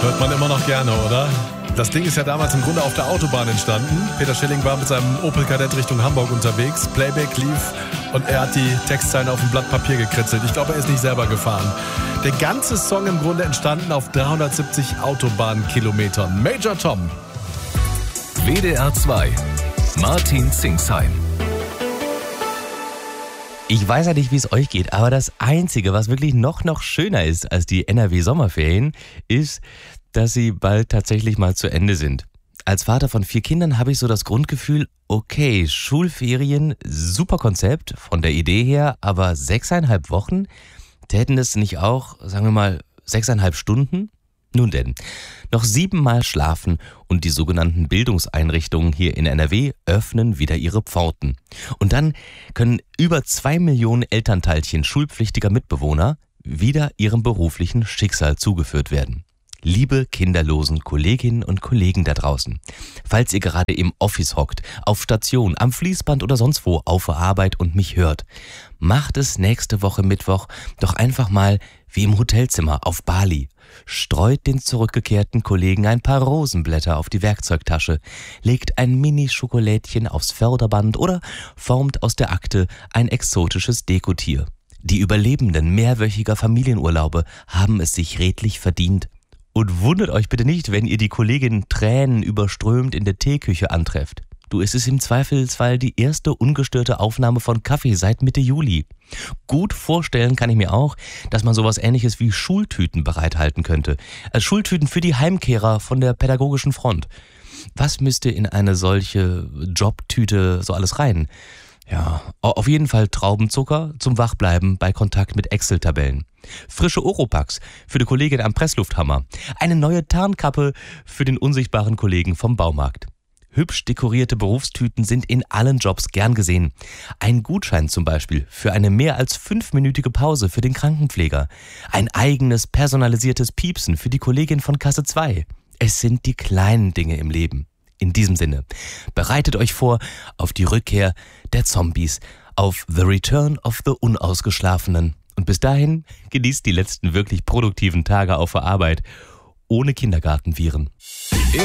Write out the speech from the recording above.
Hört man immer noch gerne, oder? Das Ding ist ja damals im Grunde auf der Autobahn entstanden. Peter Schilling war mit seinem Opel Kadett Richtung Hamburg unterwegs. Playback lief und er hat die Textzeilen auf ein Blatt Papier gekritzelt. Ich glaube, er ist nicht selber gefahren. Der ganze Song im Grunde entstanden auf 370 Autobahnkilometern. Major Tom. WDR 2. Martin Zingsheim. Ich weiß ja nicht, wie es euch geht, aber das Einzige, was wirklich noch schöner ist als die NRW-Sommerferien, ist, dass sie bald tatsächlich mal zu Ende sind. Als Vater von 4 Kindern habe ich so das Grundgefühl, okay, Schulferien, super Konzept von der Idee her, aber 6,5 Wochen? Täten es nicht auch, sagen wir mal, 6,5 Stunden? Nun denn, noch 7 Mal schlafen und die sogenannten Bildungseinrichtungen hier in NRW öffnen wieder ihre Pforten. Und dann können über 2 Millionen Elternteilchen schulpflichtiger Mitbewohner wieder ihrem beruflichen Schicksal zugeführt werden. Liebe kinderlosen Kolleginnen und Kollegen da draußen, falls ihr gerade im Office hockt, auf Station, am Fließband oder sonst wo auf der Arbeit und mich hört, macht es nächste Woche Mittwoch doch einfach mal wie im Hotelzimmer auf Bali. Streut den zurückgekehrten Kollegen ein paar Rosenblätter auf die Werkzeugtasche, legt ein Mini-Schokolädchen aufs Förderband oder formt aus der Akte ein exotisches Dekotier. Die Überlebenden mehrwöchiger Familienurlaube haben es sich redlich verdient. Und wundert euch bitte nicht, wenn ihr die Kollegin tränenüberströmt in der Teeküche antrefft. Du, es ist im Zweifelsfall die erste ungestörte Aufnahme von Kaffee seit Mitte Juli. Gut vorstellen kann ich mir auch, dass man sowas Ähnliches wie Schultüten bereithalten könnte. Schultüten für die Heimkehrer von der pädagogischen Front. Was müsste in eine solche Jobtüte so alles rein? Ja, auf jeden Fall Traubenzucker zum Wachbleiben bei Kontakt mit Excel-Tabellen. Frische Oropax für die Kollegin am Presslufthammer. Eine neue Tarnkappe für den unsichtbaren Kollegen vom Baumarkt. Hübsch dekorierte Berufstüten sind in allen Jobs gern gesehen. Ein Gutschein zum Beispiel für eine mehr als 5-minütige Pause für den Krankenpfleger. Ein eigenes personalisiertes Piepsen für die Kollegin von Kasse 2. Es sind die kleinen Dinge im Leben. In diesem Sinne, bereitet euch vor auf die Rückkehr der Zombies, auf The Return of the Unausgeschlafenen. Und bis dahin genießt die letzten wirklich produktiven Tage auf der Arbeit ohne Kindergartenviren.